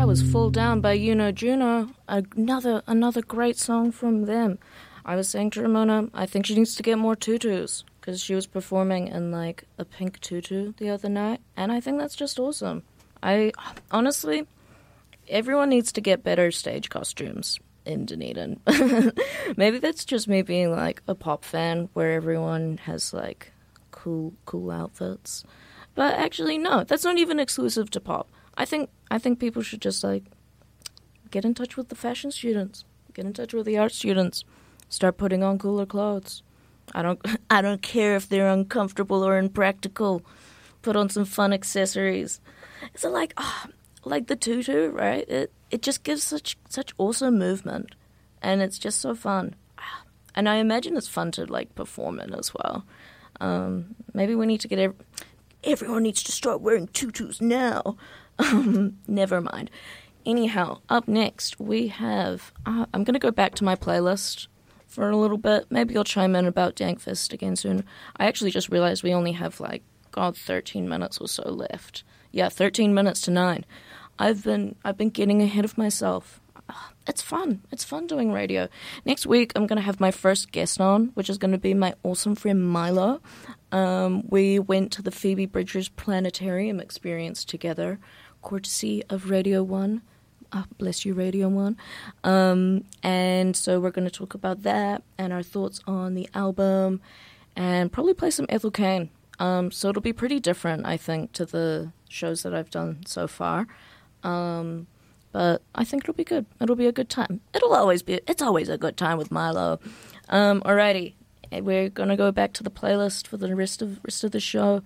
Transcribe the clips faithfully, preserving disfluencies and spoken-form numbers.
was Fall Down by Yuno Juno. Another another great song from them. I was saying to Ramona, I think she needs to get more tutus, because she was performing in, like, a pink tutu the other night, and I think that's just awesome. I, honestly, everyone needs to get better stage costumes in Dunedin. Maybe that's just me being, like, a pop fan, where everyone has, like, cool, cool outfits. But actually, no, that's not even exclusive to pop. I think, I think people should just, like, get in touch with the fashion students, get in touch with the art students. Start putting on cooler clothes. I don't I don't care if they're uncomfortable or impractical. Put on some fun accessories. It's like oh, like the tutu, right? It it just gives such such awesome movement, and it's just so fun. And I imagine it's fun to like perform in as well. Um, maybe we need to get ev- everyone needs to start wearing tutus now. Um, never mind. Anyhow, up next we have. Uh, I'm gonna go back to my playlist for a little bit. Maybe I'll chime in about Dankfist again soon. I actually just realized we only have, like, God, thirteen minutes or so left. Yeah, thirteen minutes to nine. I've been I've been getting ahead of myself. It's fun. It's fun doing radio. Next week, I'm going to have my first guest on, which is going to be my awesome friend Milo. Um, we went to the Phoebe Bridgers Planetarium experience together, courtesy of Radio one. Oh, bless you, Radio one. Um, and so we're going to talk about that and our thoughts on the album and probably play some Ethel Cain. Um, so it'll be pretty different, I think, to the shows that I've done so far. Um, but I think it'll be good. It'll be a good time. It'll always be, it's always a good time with Milo. Um, alrighty, we're going to go back to the playlist for the rest of, rest of the show.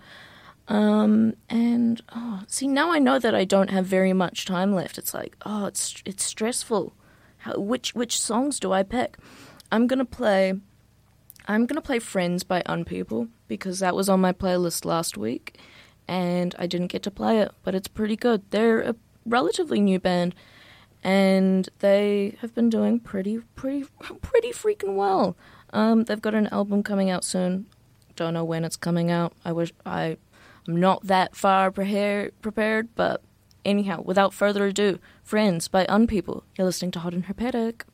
Um, and, oh, see, now I know that I don't have very much time left. It's like, oh, it's it's stressful. How, which which songs do I pick? I'm gonna play, I'm gonna play Friends by Unpeople, because that was on my playlist last week, and I didn't get to play it, but it's pretty good. They're a relatively new band, and they have been doing pretty, pretty, pretty freaking well. Um, they've got an album coming out soon. Don't know when it's coming out. I wish I... I'm not that far prepared, prepared, but anyhow, without further ado, Friends by Unpeople. You're listening to Hot and Herpetic.